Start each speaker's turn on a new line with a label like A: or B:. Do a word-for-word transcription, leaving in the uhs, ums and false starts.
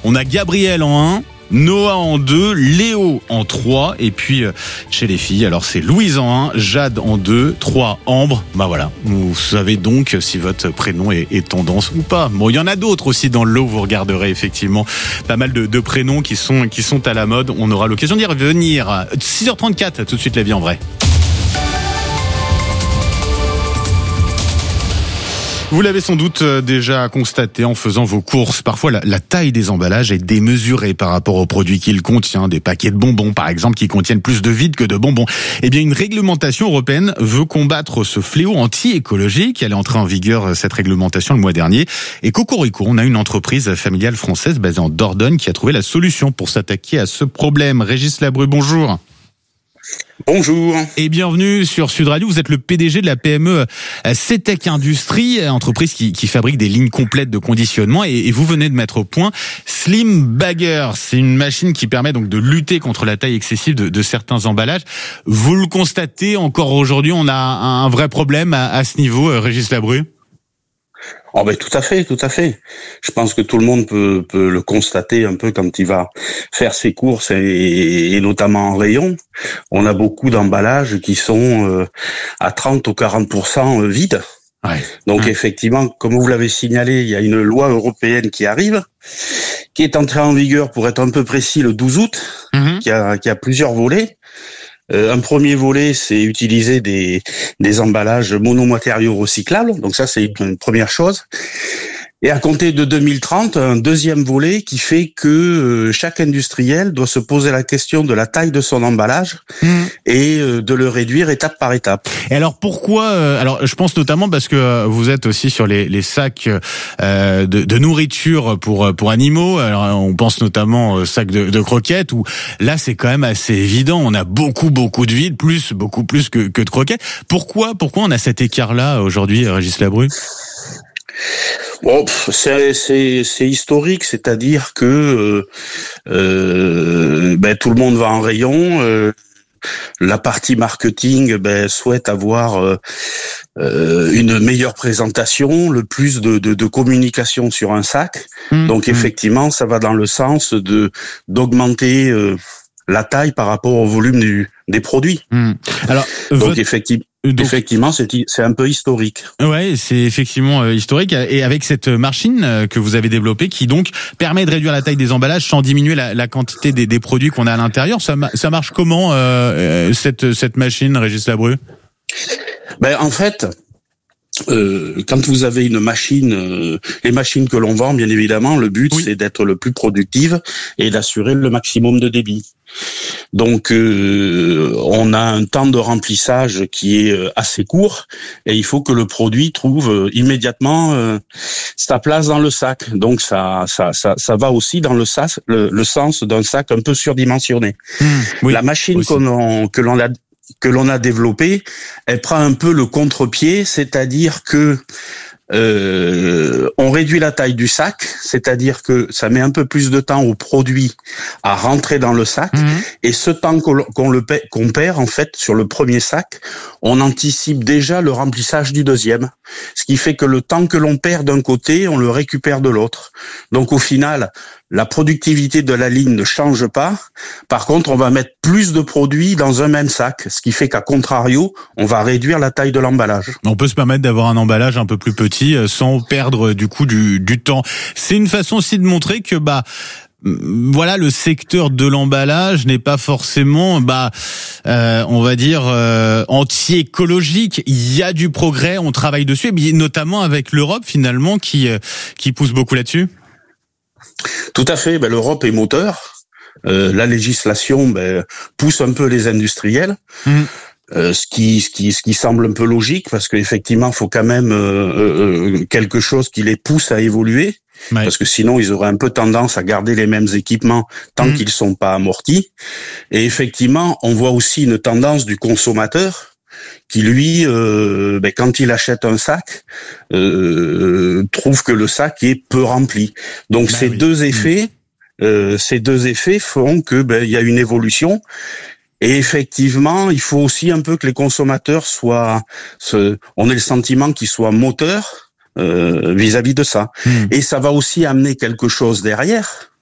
A: On a Gabriel en un, Noah en deux, Léo en trois, et puis euh, chez les filles, alors c'est Louise en un, Jade en deux, trois, Ambre. Bah voilà, vous savez donc si votre prénom est, est tendance ou pas. Bon, il y en a d'autres aussi dans le lot, vous regarderez effectivement pas mal de, de prénoms qui sont, qui sont à la mode. On aura l'occasion d'y revenir. six heures trente-quatre, tout de suite la vie en vrai. Vous l'avez sans doute déjà constaté en faisant vos courses. Parfois, la, la taille des emballages est démesurée par rapport aux produits qu'ils contiennent. Des paquets de bonbons, par exemple, qui contiennent plus de vide que de bonbons. Eh bien, une réglementation européenne veut combattre ce fléau anti-écologique. Elle est entrée en vigueur, cette réglementation, le mois dernier. Et cocorico, on a une entreprise familiale française basée en Dordogne qui a trouvé la solution pour s'attaquer à ce problème. Régis Labrue, bonjour.
B: Bonjour.
A: Et bienvenue sur Sud Radio. Vous êtes le P D G de la P M E Cetec Industrie, entreprise qui, qui fabrique des lignes complètes de conditionnement. Et, et vous venez de mettre au point Slim Bagger. C'est une machine qui permet donc de lutter contre la taille excessive de, de certains emballages. Vous le constatez encore aujourd'hui, on a un vrai problème à, à ce niveau, Régis Labrue?
B: Oh ben tout à fait, tout à fait. Je pense que tout le monde peut, peut le constater un peu quand il va faire ses courses et, et notamment en rayon. On a beaucoup d'emballages qui sont euh, à trente ou quarante pour cent vides.
A: Ouais.
B: Donc
A: ouais.
B: effectivement, comme vous l'avez signalé, il y a une loi européenne qui arrive, qui est entrée en vigueur, pour être un peu précis, le douze août, mm-hmm. qui a, qui a plusieurs volets. Euh, un premier volet, c'est utiliser des, des emballages monomatériaux recyclables. Donc ça, c'est une première chose. Et à compter de deux mille trente, un deuxième volet qui fait que euh, chaque industriel doit se poser la question de la taille de son emballage mmh. et euh, de le réduire étape par étape.
A: Et alors pourquoi euh, Alors je pense notamment parce que euh, vous êtes aussi sur les, les sacs euh, de, de nourriture pour pour animaux. Alors on pense notamment aux sacs de, de croquettes où là c'est quand même assez évident. On a beaucoup beaucoup de vide, plus beaucoup plus que, que de croquettes. Pourquoi pourquoi on a cet écart là aujourd'hui, Régis Labrue?
B: Bon, c'est, c'est, c'est historique, c'est-à-dire que euh, euh, ben, tout le monde va en rayon. Euh, la partie marketing ben, souhaite avoir euh, euh, une meilleure présentation, le plus de, de, de communication sur un sac. Mmh, Donc, mmh. effectivement, ça va dans le sens de d'augmenter euh, la taille par rapport au volume du, des produits. Mmh.
A: Alors,
B: Donc,
A: votre...
B: effectivement.
A: Donc,
B: effectivement, c'est, c'est un peu historique.
A: Ouais, c'est effectivement euh, historique. Et avec cette machine euh, que vous avez développée, qui donc permet de réduire la taille des emballages sans diminuer la, la quantité des, des produits qu'on a à l'intérieur, ça, ça marche comment euh, cette, cette machine, Régis Labrue?
B: Ben en fait. Euh, quand vous avez une machine, euh, les machines que l'on vend, bien évidemment, le but oui. c'est d'être le plus productive et d'assurer le maximum de débit. Donc, euh, on a un temps de remplissage qui est assez court et il faut que le produit trouve euh, immédiatement euh, sa place dans le sac. Donc, ça, ça, ça, ça va aussi dans le, sac, le, le sens d'un sac un peu surdimensionné. Mmh, oui, La machine que l'on, que l'on a que l'on a développée, elle prend un peu le contre-pied, c'est-à-dire que euh, on réduit la taille du sac, c'est-à-dire que ça met un peu plus de temps au produit à rentrer dans le sac, mmh. et ce temps qu'on, qu'on, le paie, qu'on perd en fait sur le premier sac, on anticipe déjà le remplissage du deuxième, ce qui fait que le temps que l'on perd d'un côté, on le récupère de l'autre. Donc au final, la productivité de la ligne ne change pas. Par contre, on va mettre plus de produits dans un même sac, ce qui fait qu'à contrario, on va réduire la taille de l'emballage.
A: On peut se permettre d'avoir un emballage un peu plus petit sans perdre du coup du, du temps. C'est une façon aussi de montrer que bah voilà, le secteur de l'emballage n'est pas forcément, bah, euh, on va dire, euh, anti-écologique. Il y a du progrès, on travaille dessus, et notamment avec l'Europe finalement qui qui pousse beaucoup là-dessus.
B: Tout à fait. Ben, l'Europe est moteur. Euh, la législation ben, pousse un peu les industriels. Mmh. Euh, ce qui, ce qui, ce qui semble un peu logique parce qu'effectivement, il faut quand même euh, euh, quelque chose qui les pousse à évoluer. Ouais. Parce que sinon, ils auraient un peu tendance à garder les mêmes équipements tant mmh. qu'ils sont pas amortis. Et effectivement, on voit aussi une tendance du consommateur qui lui, euh, ben, quand il achète un sac, euh, trouve que le sac est peu rempli. Donc ben ces oui. deux effets, mmh. euh, ces deux effets font que ben il y a une évolution. Et effectivement, il faut aussi un peu que les consommateurs soient, se, on ait le sentiment qu'ils soient moteurs euh, vis-à-vis de ça. Mmh. Et ça va aussi amener quelque chose derrière.